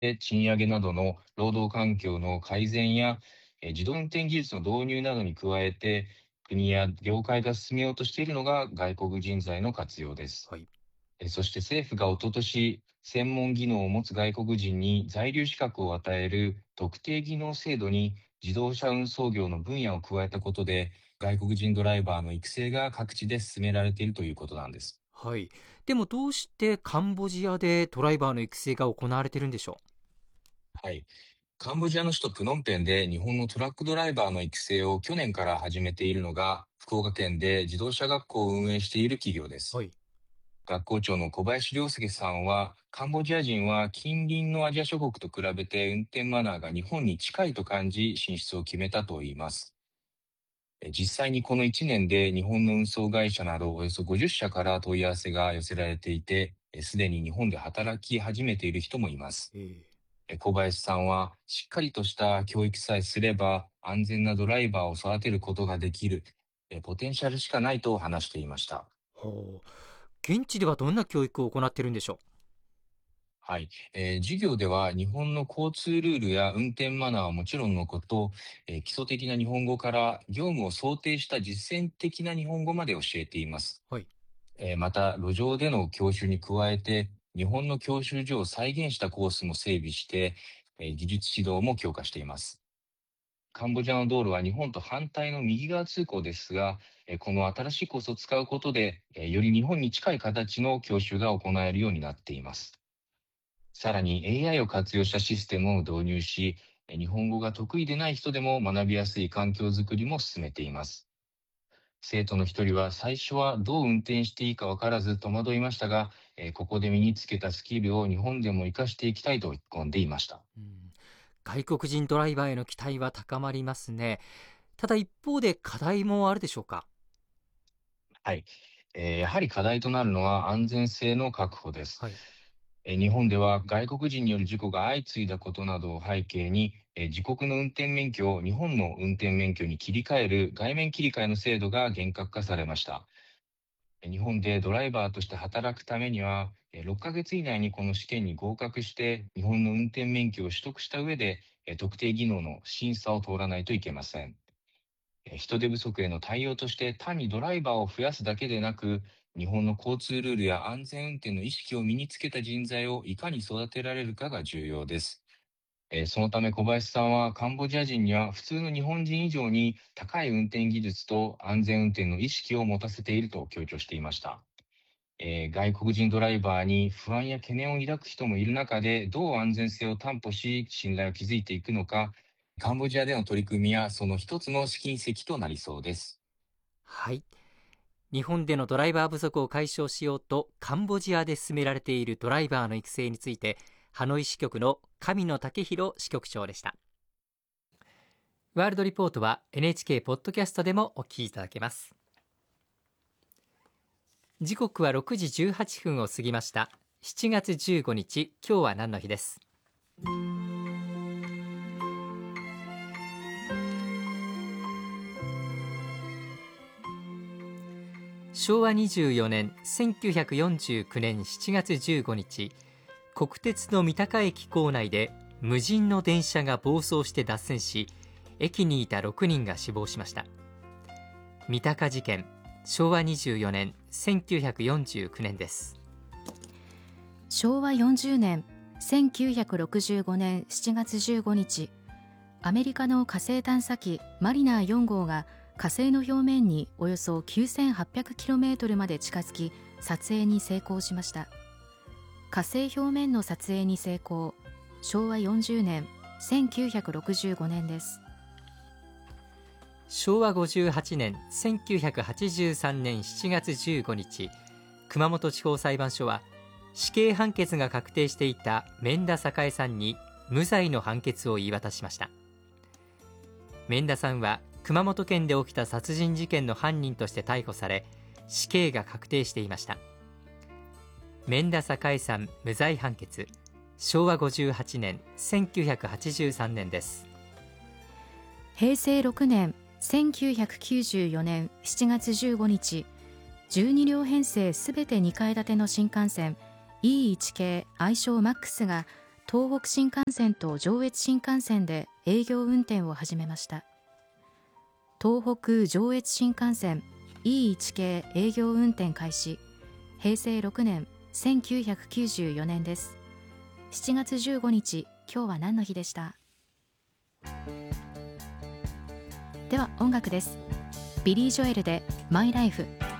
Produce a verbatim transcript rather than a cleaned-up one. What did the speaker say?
賃上げなどの労働環境の改善や、えー自動運転技術の導入などに加えて、国や業界が進めようとしているのが外国人材の活用です。 はい。 えーそして政府がおととし、専門技能を持つ外国人に在留資格を与える特定技能制度に自動車運送業の分野を加えたことで、外国人ドライバーの育成が各地で進められているということなんです。 はい。でもどうしてカンボジアでドライバーの育成が行われてるんでしょはい。カンボジアの首都プノンペンで日本のトラックドライバーの育成を去年から始めているのが、福岡県で自動車学校を運営している企業です。 う？はい。 学校長の小林亮介さんは、カンボジア人は近隣のアジア諸国と比べて運転マナーが日本に近いと感じ、進出を決めたといいます。え実際にこのいちねんで日本の運送会社などおよそごじゅっ社から問い合わせが寄せられていて、えすでに日本で働き始めている人もいます。 えーえ小林さんは、しっかりとした教育さえすれば安全なドライバーを育てることができる、えポテンシャルしかないと話していました。 ほう。現地ではどんな教育を行ってるんでしょはい。えー授業では日本の交通ルールや運転マナーはもちろんのこと、えー基礎的な日本語から業務を想定した実践的な日本語まで教えています。 う？はい。 えーまた、路上での教習に加えて、日本の教習所を再現したコースも整備して、えー技術指導も強化しています。カンボジアの道路は日本と反対の右側通行ですが、えーこの新しいコースを使うことで、えーより日本に近い形の教習が行えるようになっています。さらに エーアイ を活用したシステムを導入し、えー日本語が得意でない人でも学びやすい環境づくりも進めています。生徒の一人は最初はどう運転していいかわからず戸惑いましたが、えーここで身につけたスキルを日本でも活かしていきたいと意気込んでいました。 うん、外国人ドライバーへの期待は高まりますね。ただ一方で課題もあるでしょうか？ はい。えーやはり課題となるのは安全性の確保です。 はい。 えー日本では外国人による事故が相次いだことなどを背景に、えー自国の運転免許を日本の運転免許に切り替える外免切り替えの制度が厳格化されました。えー日本でドライバーとして働くためには、えーろっかげつ以内にこの試験に合格して、日本の運転免許を取得した上で、えー特定技能の審査を通らないといけません。えー人手不足への対応として単にドライバーを増やすだけでなく、日本の交通ルールや安全運転の意識を身につけた人材をいかに育てられるかが重要です。えーそのため小林さんはカンボジア人には普通の日本人以上に高い運転技術と安全運転の意識を持たせていると強調していました。えー外国人ドライバーに不安や懸念を抱く人もいる中で、どう安全性を担保し、信頼を築いていくのか、カンボジアでの取り組みやその一つの試金石となりそうです。 はい。日本でのドライバー不足を解消しようとカンボジアで進められているドライバーの育成について、ハノイ支局の神野武弘支局長でした。ワールドリポートは エヌエイチケー ポッドキャストでもお聞きいただけます。時刻はろくじじゅうはっぷんを過ぎました。しちがつじゅうごにち、今日は何の日です？しょうわにじゅうよねんせんきゅうひゃくよんじゅうきゅうねんしちがつじゅうごにち、国鉄の三鷹駅構内で無人の電車が暴走して脱線し、駅にいたろくにんが死亡しました。三鷹事件、しょうわにじゅうよねんせんきゅうひゃくよんじゅうきゅうねんです。 しょうわよんじゅうねんせんきゅうひゃくろくじゅうごねんしちがつじゅうごにち、アメリカの火星探査機マリナーよん号が火星の表面におよそ きゅうせんはっぴゃくキロメートル まで近づき、撮影に成功しました。火星表面の撮影に成功。しょうわよんじゅうねんせんきゅうひゃくろくじゅうごねんです。 しょうわごじゅうはちねんせんきゅうひゃくはちじゅうさんねんしちがつじゅうごにち、熊本地方裁判所は死刑判決が確定していた免田栄さんに無罪の判決を言い渡しました。免田さんは熊本県で起きた殺人事件の犯人として逮捕され、死刑が確定していました。免田栄さん無罪判決、しょうわごじゅうはちねんせんきゅうひゃくはちじゅうさんねんです。 へいせいろくねんせんきゅうひゃくきゅうじゅうよねんしちがつじゅうごにち、じゅうにりょう編成すべてにかい建ての新幹線 イーワン 系愛称マックスが東北新幹線と上越新幹線で営業運転を始めました。東北上越新幹線 イーワン 系営業運転開始、へいせいろくねんせんきゅうひゃくきゅうじゅうよねんです。しちがつじゅうごにち、今日は何の日でした？では音楽です。ビリー・ジョエルでマイライフ。